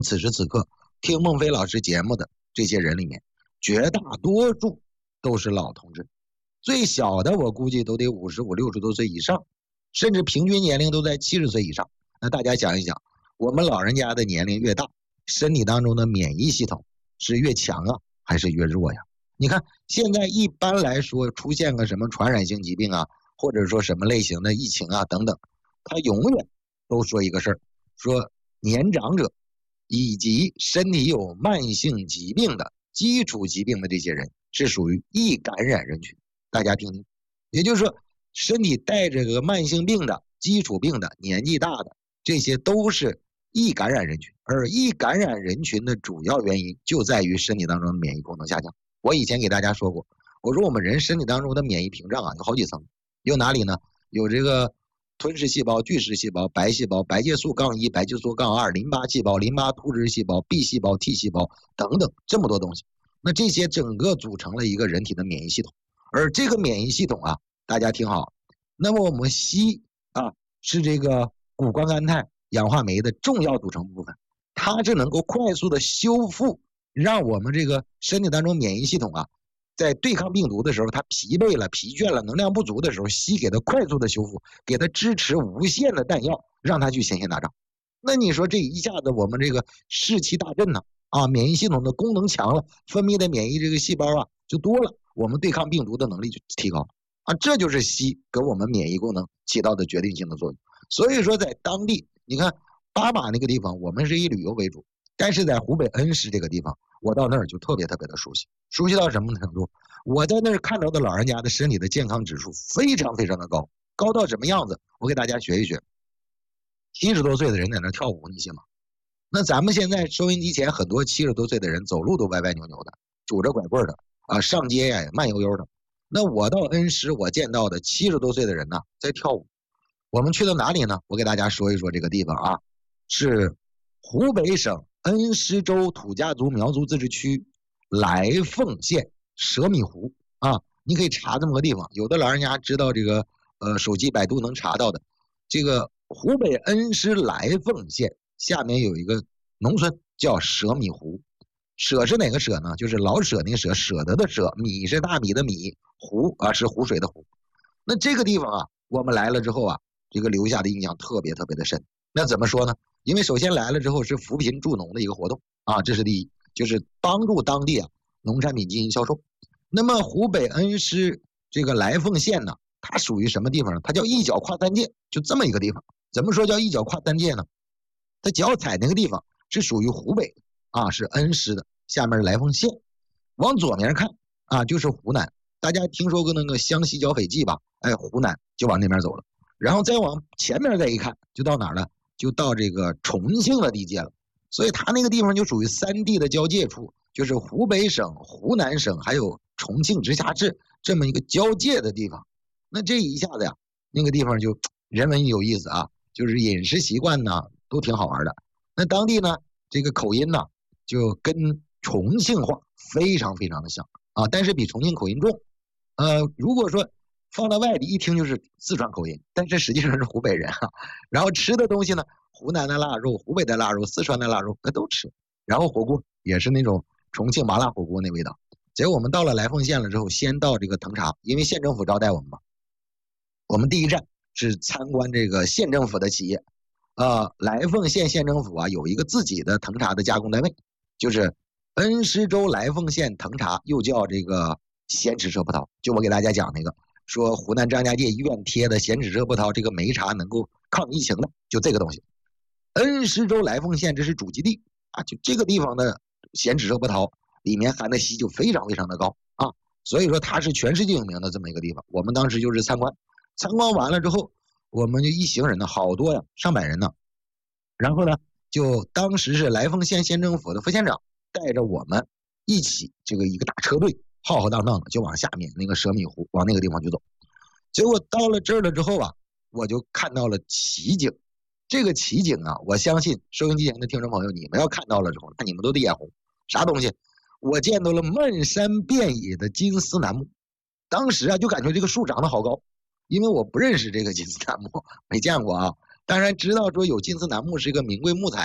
此时此刻听孟非老师节目的这些人里面，绝大多数都是老同志，最小的我估计都得55、60多岁以上，甚至平均年龄都在70岁以上。那大家想一想，我们老人家的年龄越大，身体当中的免疫系统是越强啊，还是越弱呀？你看现在一般来说出现个什么传染性疾病啊，或者说什么类型的疫情啊等等，他永远都说一个事儿，说年长者以及身体有慢性疾病的基础疾病的这些人是属于易感染人群。大家听听，也就是说身体带着个慢性病的基础病的年纪大的，这些都是易感染人群。而易感染人群的主要原因就在于身体当中的免疫功能下降。我以前给大家说过，我说我们人身体当中的免疫屏障啊有好几层，有哪里呢？有这个吞噬细胞、巨噬细胞、白细胞、白介素杠1、白介素杠2、淋巴细胞、淋巴突织细胞、B 细胞、T 细胞等等这么多东西。那这些整个组成了一个人体的免疫系统。而这个免疫系统啊，大家听好，那么我们硒啊是这个谷胱甘肽氧化酶的重要组成部分，它是能够快速的修复，让我们这个身体当中免疫系统啊，在对抗病毒的时候，它疲惫了、疲倦了、能量不足的时候，硒给它快速的修复，给它支持无限的弹药，让它去前线打仗。那你说这一下子我们这个士气大振呢？啊，免疫系统的功能强了，分泌的免疫这个细胞啊就多了，我们对抗病毒的能力就提高啊，这就是硒给我们免疫功能起到的决定性的作用。所以说在当地，你看巴马那个地方，我们是以旅游为主，但是在湖北恩施这个地方，我到那儿就特别特别的熟悉，熟悉到什么程度？我在那儿看到的老人家的身体的健康指数非常非常的高，高到什么样子？我给大家学一学。70多岁的人在那跳舞，你信吗？那咱们现在收音机前很多70多岁的人走路都歪歪扭扭的，拄着拐棍的啊，上街呀也慢悠悠的。那我到恩施，我见到的70多岁的人呢在跳舞。我们去到哪里呢？我给大家说一说这个地方啊，是湖北省恩施州土家族苗族自治区来凤县蛇米湖啊，你可以查这么个地方。有的老人家知道这个手机百度能查到的，这个湖北恩施来凤县下面有一个农村叫蛇米湖。舍是哪个舍呢？就是老舍那个舍，舍得的舍，米是大米的米，湖啊是湖水的湖。那这个地方啊，我们来了之后啊，这个留下的印象特别特别的深。那怎么说呢？因为首先来了之后是扶贫助农的一个活动啊，这是第一，就是帮助当地啊农产品进行销售。那么湖北恩施这个来凤县呢，它属于什么地方呢？它叫一脚跨三界，就这么一个地方。怎么说叫一脚跨三界呢？它脚踩那个地方是属于湖北的啊，是恩施的，下面是来凤县。往左面看啊，就是湖南。大家听说过那个湘西剿匪记吧？哎，湖南就往那边走了。然后再往前面再一看，就到哪儿了？就到这个重庆的地界了。所以它那个地方就属于3地的交界处，就是湖北省、湖南省还有重庆直辖市这么一个交界的地方。那这一下子呀，那个地方就人文有意思啊，就是饮食习惯呢都挺好玩的。那当地呢，这个口音呢就跟重庆话非常非常的像啊，但是比重庆口音重。如果说放到外地一听就是四川口音，但是实际上是湖北人啊。然后吃的东西呢，湖南的腊肉、湖北的腊肉、四川的腊肉那都吃。然后火锅也是那种重庆麻辣火锅那味道。结果我们到了来凤县了之后，先到这个藤茶，因为县政府招待我们嘛。我们第一站是参观这个县政府的企业。来凤县县政府啊有一个自己的藤茶的加工单位，就是恩施州来凤县藤茶，又叫这个咸池车葡萄。就我给大家讲那个，说湖南张家界医院贴的咸池车葡萄这个梅茶能够抗疫情的，就这个东西。恩施州来凤县这是主基地啊，就这个地方的咸池车葡萄里面含的硒就非常非常的高啊，所以说它是全世界有名的这么一个地方。我们当时就是参观完了之后，我们就一行人呢，好多呀，上百人呢。然后呢，就当时是来凤县县政府的副县长带着我们一起，这个一个大车队，浩浩荡荡的就往下面那个蛇米湖往那个地方去走。结果到了这儿了之后啊，我就看到了奇景。这个奇景啊，我相信收音机前的听众朋友，你们要看到了之后，那你们都得眼红。啥东西？我见到了漫山遍野的金丝楠木。当时啊，就感觉这个树长得好高，因为我不认识这个金丝楠木，没见过啊。当然知道说有金丝楠木是一个名贵木材，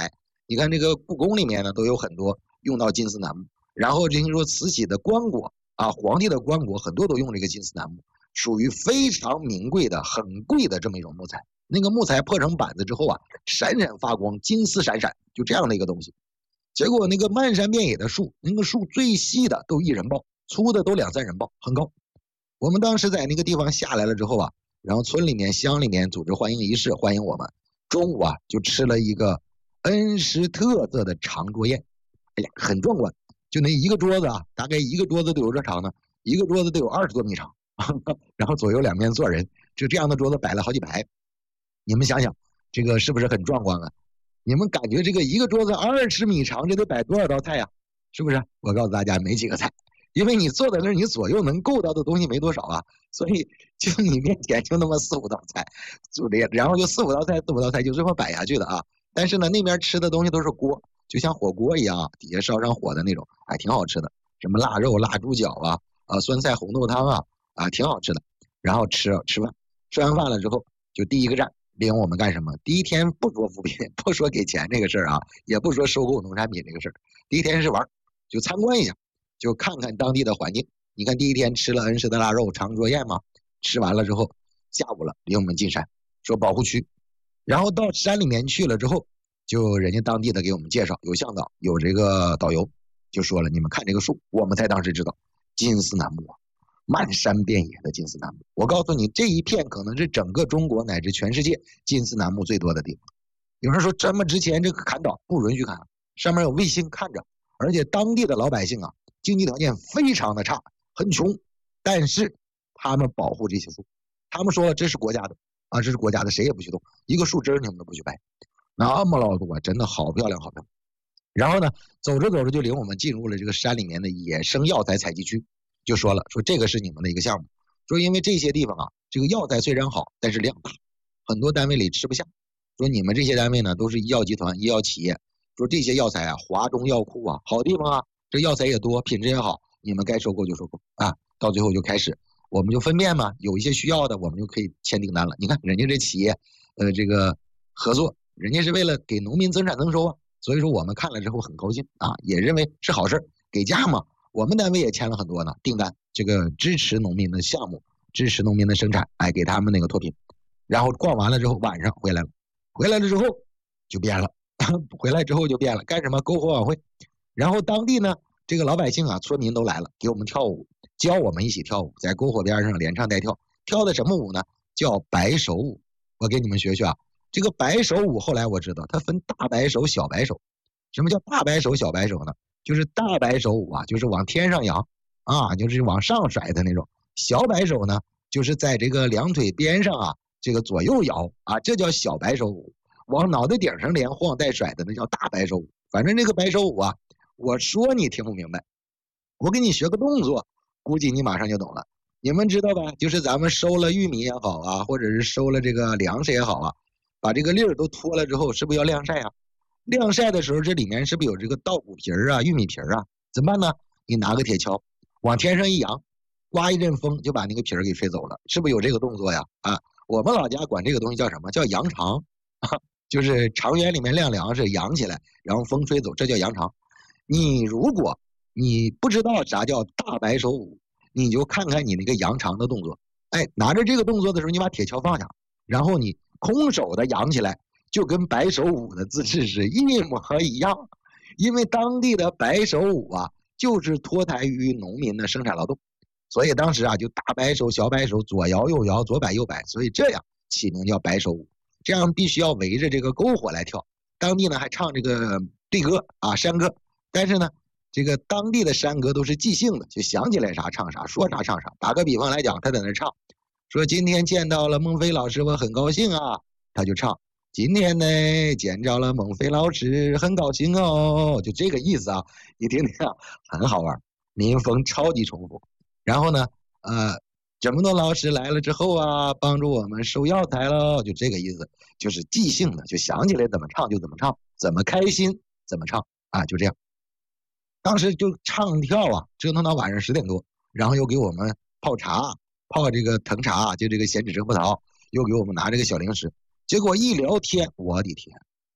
你看这个故宫里面呢，都有很多用到金丝楠木。然后听说慈禧的棺椁啊，皇帝的棺椁很多都用这个金丝楠木，属于非常名贵的、很贵的这么一种木材。那个木材破成板子之后啊，闪闪发光，金丝闪闪，就这样的一个东西。结果那个漫山遍野的树，那个树最细的都1人抱，粗的都2、3人抱，很高。我们当时在那个地方下来了之后啊，然后村里面、乡里面组织欢迎仪式，欢迎我们。中午啊，就吃了一个恩施特色的长桌宴，哎呀，很壮观。就那一个桌子啊，大概一个桌子都有多长呢？一个桌子都有20多米长，然后左右两边坐人，就这样的桌子摆了好几排。你们想想，这个是不是很壮观啊？你们感觉这个一个桌子20米长，这得摆多少道菜呀？是不是？我告诉大家，没几个菜，因为你坐在那儿，你左右能够到的东西没多少啊，所以就你面前就那么4、5道菜，就这，然后就4、5道菜，4、5道菜就这么摆下去的啊。但是呢，那边吃的东西都是锅，就像火锅一样啊，底下烧上火的那种，还挺好吃的。什么腊肉、腊猪脚啊，酸菜红豆汤啊，挺好吃的。然后吃饭，吃完饭了之后，就第一个站。领我们干什么？第一天不说扶贫，不说给钱这个事儿啊，也不说收购农产品这个事儿。第一天是玩，就参观一下，就看看当地的环境。你看第一天吃了恩施的腊肉长桌宴嘛，吃完了之后，下午了领我们进山，说保护区，然后到山里面去了之后，就人家当地的给我们介绍，有向导，有这个导游，就说了，你们看这个树，我们才当时知道，金丝楠木啊。漫山遍野的金丝楠木，我告诉你，这一片可能是整个中国乃至全世界金丝楠木最多的地方。有人说这么值钱，这个砍倒不允许砍，上面有卫星看着，而且当地的老百姓啊，经济条件非常的差，很穷，但是他们保护这些树，他们说这是国家的啊，这是国家的，谁也不许动，一个树枝你们都不许掰，那么老多，真的好漂亮，好漂亮。然后呢，走着走着就领我们进入了这个山里面的野生药材采集区。就说了，说这个是你们的一个项目，说因为这些地方啊，这个药材虽然好，但是量大，很多单位里吃不下。说你们这些单位呢，都是医药集团、医药企业，说这些药材啊，华中药库啊，好地方啊，这药材也多，品质也好，你们该收购就收购啊。到最后就开始，我们就分辨嘛，有一些需要的，我们就可以签订单了。你看人家这企业，这个合作，人家是为了给农民增产增收啊，所以说我们看了之后很高兴啊，也认为是好事，给价嘛。我们单位也签了很多呢订单，这个支持农民的项目，支持农民的生产，哎，给他们那个脱贫。然后逛完了之后，晚上回来了，回来了之后就变了，回来之后就变了，干什么？篝火晚会。然后当地呢，这个老百姓啊，村民都来了，给我们跳舞，教我们一起跳舞，在篝火边上连唱带跳，跳的什么舞呢？叫白手舞。我给你们学学啊，这个白手舞后来我知道，它分大白手、小白手。什么叫大白手、小白手呢？就是大白手舞啊，就是往天上扬啊，就是往上甩的那种。小白手呢，就是在这个两腿边上啊，这个左右摇啊，这叫小白手舞。往脑袋顶上连晃带甩的那叫大白手舞。反正这个白手舞啊，我说你听不明白，我给你学个动作，估计你马上就懂了。你们知道吧？就是咱们收了玉米也好啊，或者是收了这个粮食也好啊，把这个粒儿都脱了之后，是不是要晾晒啊？晾晒的时候，这里面是不是有这个稻谷皮儿啊、玉米皮儿啊？怎么办呢？你拿个铁锹往天上一扬，刮一阵风就把那个皮儿给吹走了，是不是有这个动作呀？啊，我们老家管这个东西叫什么？叫扬长，就是长园里面晾粮食扬起来，然后风吹走，这叫扬长。你如果你不知道啥叫大白手舞，你就看看你那个扬长的动作。哎，拿着这个动作的时候，你把铁锹放下，然后你空手的扬起来。就跟白手舞的姿势是一模一样，因为当地的白手舞啊，就是脱胎于农民的生产劳动，所以当时啊就大白手、小白手，左摇右摇，左摆右摆，所以这样起名叫白手舞。这样必须要围着这个篝火来跳，当地呢还唱这个对歌啊山歌，但是呢这个当地的山歌都是即兴的，就想起来啥唱啥，说啥唱啥。打个比方来讲，他在那唱，说今天见到了孟非老师，我很高兴啊，他就唱。今天呢，见着了孟非老师，很高兴哦，就这个意思啊，你听听啊，很好玩，民风超级重复。然后呢，这么多老师来了之后啊，帮助我们收药材喽，就这个意思，就是即兴的，就想起来怎么唱就怎么唱，怎么开心怎么唱啊，就这样。当时就唱跳啊，折腾到晚上10点多，然后又给我们泡茶，泡这个藤茶，就这个咸纸蒸葡萄，又给我们拿这个小零食。结果一聊天，我的天，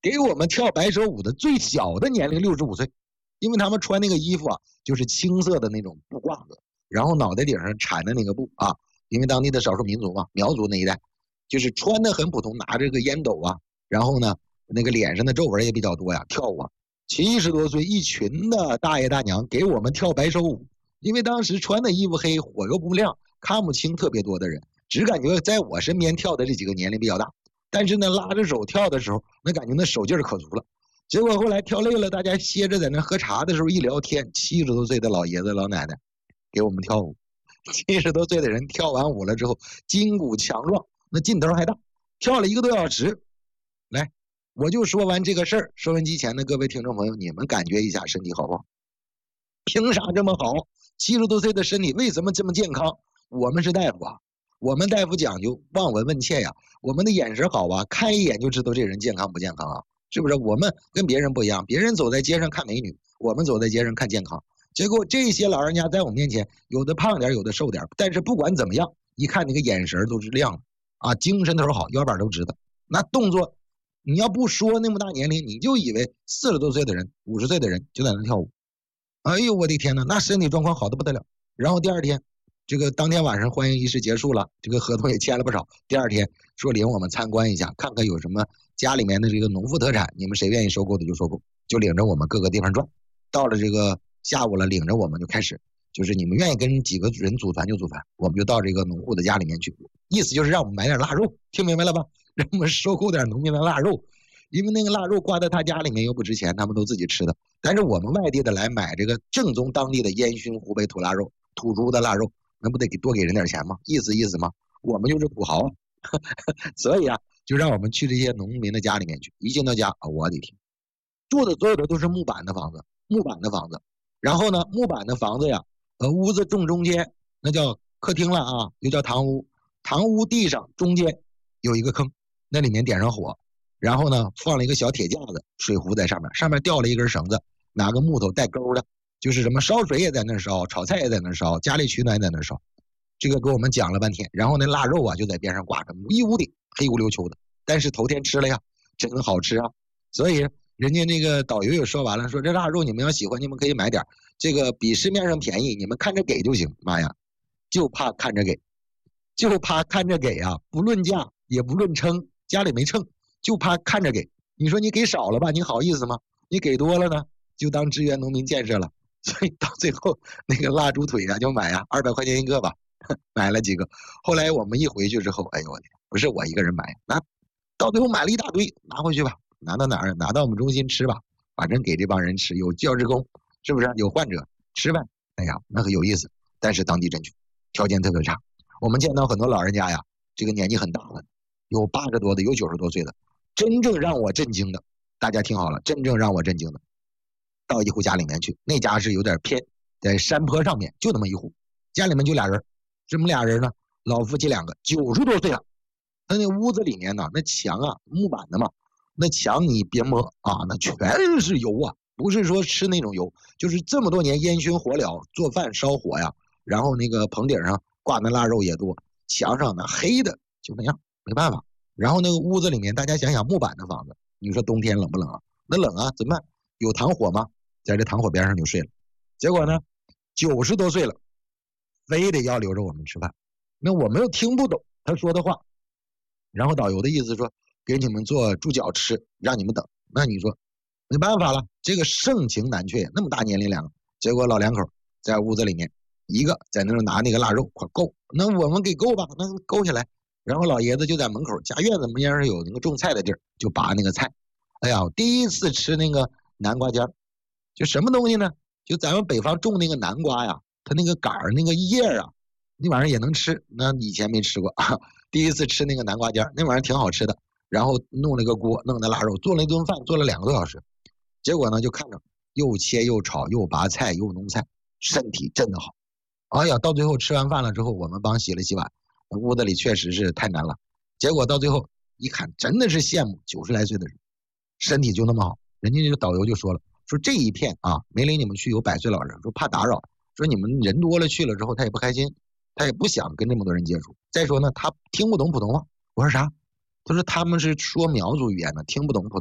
给我们跳白蛇舞的最小的年龄65岁，因为他们穿那个衣服啊，就是青色的那种布褂子，然后脑袋顶上缠的那个布啊，因为当地的少数民族嘛，苗族那一带，就是穿的很普通，拿着个烟斗啊，然后呢，那个脸上的皱纹也比较多呀，跳舞啊，70多岁一群的大爷大娘给我们跳白手舞，因为当时穿的衣服黑，火又不亮，看不清特别多的人，只感觉在我身边跳的这几个年龄比较大，但是呢，拉着手跳的时候，那感觉那手劲儿可足了。结果后来跳累了，大家歇着在那喝茶的时候一聊天，70多岁的老爷子老奶奶给我们跳舞，70多岁的人跳完舞了之后，筋骨强壮，那劲头还大，跳了1个多小时。来，我就说完这个事儿，收音机前的各位听众朋友，你们感觉一下身体好不好？凭啥这么好？70多岁的身体为什么这么健康？我们是大夫啊，我们大夫讲究望闻问切呀，我们的眼神好啊，看一眼就知道这人健康不健康啊。是不是？我们跟别人不一样，别人走在街上看美女，我们走在街上看健康。结果这些老人家在我面前，有的胖点，有的瘦点，但是不管怎么样，一看那个眼神都是亮的啊，精神头好，腰板都直的。那动作，你要不说那么大年龄，你就以为40多岁的人、50岁的人就在那跳舞。哎呦，我的天哪，那身体状况好的不得了。然后第二天，这个当天晚上欢迎仪式结束了，这个合同也签了不少。第二天说领我们参观一下，看看有什么家里面的这个农副特产，你们谁愿意收购的就收购，就领着我们各个地方转。到了这个下午了，领着我们就开始，就是你们愿意跟几个人组团就组团，我们就到这个农户的家里面去，意思就是让我们买点腊肉，听明白了吧？让我们收购点农民的腊肉，因为那个腊肉挂在他家里面又不值钱，他们都自己吃的。但是我们外地的来买这个正宗当地的烟熏湖北土腊肉、土猪的腊肉，那不得多给人点钱吗？意思意思吗？我们就是土豪啊，所以啊，就让我们去这些农民的家里面去。一进到家，我的天，住的所有的都是木板的房子，木板的房子。然后呢，木板的房子呀，屋子正中间那叫客厅了啊，又叫堂屋。堂屋地上中间有一个坑，那里面点上火，然后呢放了一个小铁架子，水壶在上面，上面吊了一根绳子，拿个木头带钩的，就是什么烧水也在那烧，炒菜也在那烧，家里取暖也在那烧。这个给我们讲了半天，然后那腊肉啊就在边上挂着，一屋顶黑咕溜秋的，但是头天吃了呀，真好吃啊！所以人家那个导游也说完了，说这腊肉你们要喜欢，你们可以买点，这个比市面上便宜，你们看着给就行。妈呀，就怕看着给，就怕看着给啊！不论价也不论称，家里没秤，就怕看着给。你说你给少了吧，你好意思吗？你给多了呢，就当支援农民建设了。所以到最后那个腊猪腿啊，就买啊，200块钱一个吧。买了几个，后来我们一回去之后，哎呦我天，不是我一个人买，那到最后买了一大堆，拿回去吧，拿到哪儿？拿到我们中心吃吧，反正给这帮人吃，有教职工，是不是？有患者吃呗。哎呀，那很有意思，但是当地真穷，条件特别差。我们见到很多老人家呀，这个年纪很大了，有80多的，有90多岁的。真正让我震惊的，大家听好了，真正让我震惊的，到一户家里面去，那家是有点偏，在山坡上面，就那么一户，家里面就俩人。这么俩人呢，老夫妻2个，90多岁了。他那屋子里面呢，那墙啊，木板的嘛，那墙你别摸啊，那全是油啊，不是说吃那种油，就是这么多年烟熏火燎做饭烧火呀，然后那个棚顶上挂那腊肉也多，墙上那黑的就那样，没办法。然后那个屋子里面，大家想想木板的房子，你说冬天冷不冷啊？那冷啊，怎么办？有糖火吗？在这糖火边上就睡了。结果呢，90多岁了。非得要留着我们吃饭，那我们又听不懂他说的话，然后导游的意思说给你们做猪脚吃，让你们等。那你说没办法了，这个盛情难却，那么大年龄2个，结果老2口在屋子里面，一个在那儿拿那个腊肉，快够，那我们给够吧，那够下来。然后老爷子就在门口家院子边上有那个种菜的地儿，就拔那个菜。哎呀，第一次吃那个南瓜尖，就什么东西呢？就咱们北方种那个南瓜呀。它那个杆儿那个叶啊，那玩意儿也能吃，那以前没吃过啊。第一次吃那个南瓜尖，那玩意儿挺好吃的。然后弄了个锅，弄的腊肉，做了一顿饭，做了2个多小时。结果呢，就看着又切又炒又拔菜又弄菜，身体真的好。哎呀，到最后吃完饭了之后，我们帮洗了洗碗，屋子里确实是太难了。结果到最后一看，真的是羡慕90来岁的人，身体就那么好。人家这个导游就说了，说这一片啊，没领你们去有100岁老人，说怕打扰。说你们人多了去了之后，他也不开心，他也不想跟这么多人接触。再说呢，他听不懂普通话。我说啥？他说他们是说苗族语言的，听不懂普通话，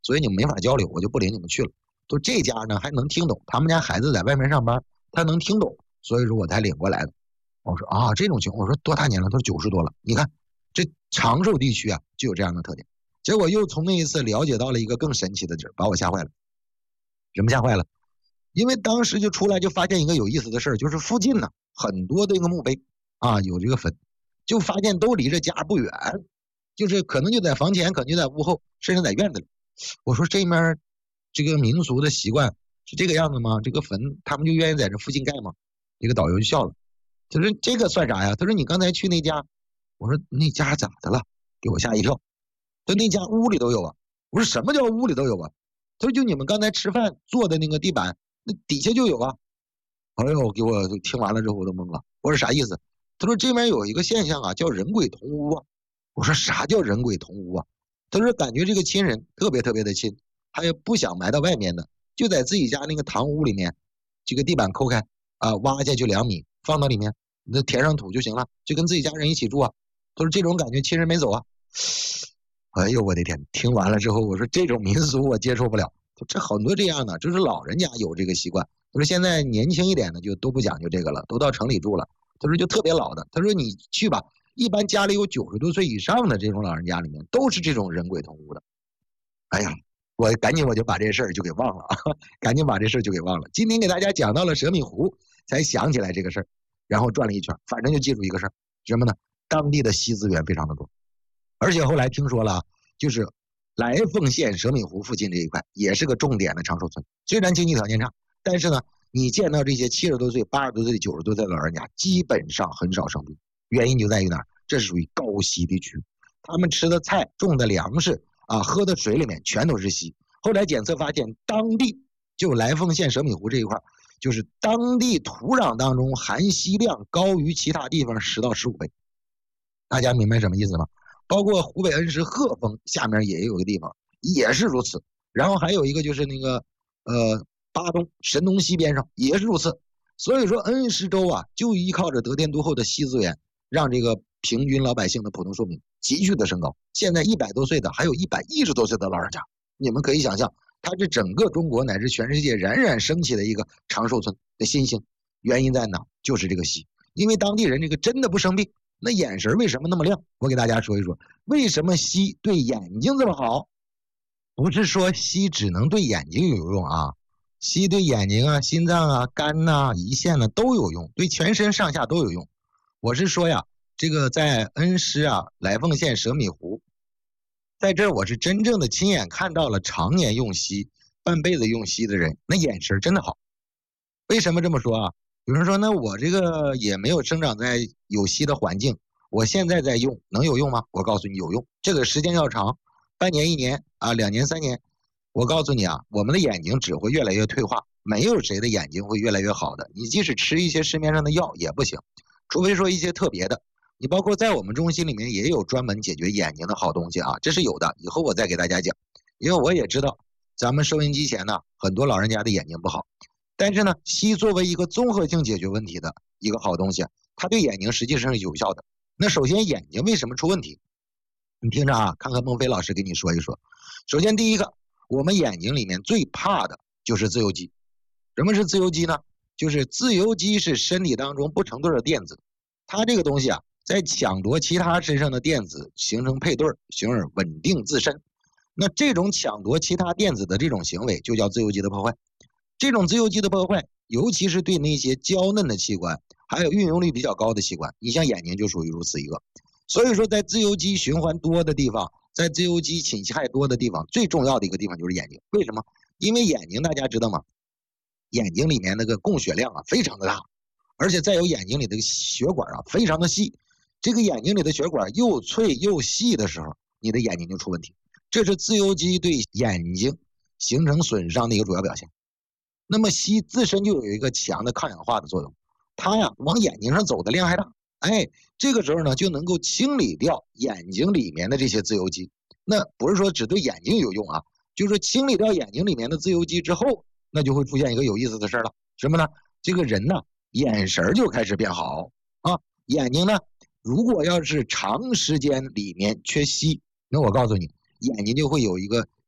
所以你们没法交流，我就不领你们去了。说这家呢还能听懂，他们家孩子在外面上班，他能听懂，所以说我才领过来的。我说啊，这种情况，我说多大年了？他说90多了。你看这长寿地区啊就有这样的特点。结果又从那一次了解到了一个更神奇的地儿，把我吓坏了。什么吓坏了？因为当时就出来就发现一个有意思的事儿，就是附近呢很多的一个墓碑啊有这个坟，就发现都离着家不远，就是可能就在房前，可能就在屋后，甚至在院子里。我说这面这个民俗的习惯是这个样子吗？这个坟他们就愿意在这附近盖吗？这个导游就笑了，他说这个算啥呀？他说你刚才去那家，我说那家咋的了？给我吓一跳。他说那家屋里都有啊。我说什么叫屋里都有啊？他说就你们刚才吃饭坐的那个地板，那底下就有啊。哎呦，给我听完了之后我都懵了。我说啥意思？他说这边有一个现象啊，叫人鬼同屋啊。我说啥叫人鬼同屋啊？他说感觉这个亲人特别特别的亲，他也不想埋到外面的，就在自己家那个堂屋里面，这个地板抠开啊，挖下去2米，放到里面，那填上土就行了，就跟自己家人一起住啊。他说这种感觉亲人没走啊。哎呦我的天！听完了之后，我说这种民俗我接受不了。这很多这样的，就是老人家有这个习惯。他说现在年轻一点的就都不讲究这个了，都到城里住了。他说就特别老的，他说你去吧，一般家里有90多岁以上的这种老人家里面，都是这种人鬼同屋的。哎呀，我赶紧我就把这事儿就给忘了啊，赶紧把这事儿就给忘了。今天给大家讲到了蛇米湖，才想起来这个事儿，然后转了一圈，反正就记住一个事儿，什么呢？当地的硒资源非常的多，而且后来听说了，就是来凤县蛇米湖附近这一块也是个重点的长寿村。虽然经济条件差，但是呢，你见到这些70多岁、80多岁、90多岁的老人家，基本上很少生病。原因就在于哪儿？这是属于高硒地区，他们吃的菜、种的粮食啊、喝的水里面全都是硒。后来检测发现，当地就来凤县蛇米湖这一块，就是当地土壤当中含硒量高于其他地方10到15倍。大家明白什么意思吗？包括湖北恩施鹤峰下面也有一个地方也是如此，然后还有一个就是那个巴东神农溪边上也是如此。所以说恩施州啊，就依靠着得天独厚的硒资源，让这个平均老百姓的普通寿命急剧的升高。现在100多岁的，还有110多岁的老人家，你们可以想象，它是整个中国乃至全世界冉冉升起的一个长寿村的新星。原因在哪？就是这个硒，因为当地人这个真的不生病。那眼神为什么那么亮？我给大家说一说，为什么硒对眼睛这么好？不是说硒只能对眼睛有用啊，硒对眼睛啊、心脏啊、肝呐、胰腺呢都有用，对全身上下都有用。我是说呀，这个在恩施啊、来凤县蛇米湖，在这儿我是真正的亲眼看到了常年用硒、半辈子用硒的人，那眼神真的好。为什么这么说啊？有人说，那我这个也没有生长在有硒的环境，我现在在用，能有用吗？我告诉你有用，这个时间要长，半年、1年啊，2年、3年，我告诉你啊，我们的眼睛只会越来越退化，没有谁的眼睛会越来越好的。你即使吃一些市面上的药也不行，除非说一些特别的。你包括在我们中心里面也有专门解决眼睛的好东西啊，这是有的，以后我再给大家讲。因为我也知道，咱们收音机前呢，很多老人家的眼睛不好。但是呢，硒作为一个综合性解决问题的一个好东西，它对眼睛实际上是有效的。那首先眼睛为什么出问题？你听着啊，看看孟非老师给你说一说。首先第一个，我们眼睛里面最怕的就是自由基。什么是自由基呢？就是自由基是身体当中不成对的电子，它这个东西啊，在抢夺其他身上的电子，形成配对，从而稳定自身。那这种抢夺其他电子的这种行为，就叫自由基的破坏。这种自由基的破坏，尤其是对那些娇嫩的器官，还有运用率比较高的器官，你像眼睛就属于如此一个。所以说，在自由基循环多的地方，在自由基侵害多的地方，最重要的一个地方就是眼睛。为什么？因为眼睛大家知道吗？眼睛里面那个供血量啊非常的大，而且再有眼睛里的血管啊非常的细。这个眼睛里的血管又脆又细的时候，你的眼睛就出问题。这是自由基对眼睛形成损伤的一个主要表现。那么硒自身就有一个强的抗氧化的作用，它呀往眼睛上走的量还大，哎，这个时候呢就能够清理掉眼睛里面的这些自由基。那不是说只对眼睛有用啊，就是清理掉眼睛里面的自由基之后，那就会出现一个有意思的事了，什么呢？这个人呢眼神就开始变好啊，眼睛呢如果要是长时间里面缺硒，那我告诉你，眼睛就会有一个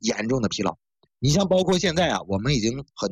严重的疲劳。你像包括现在啊，我们已经很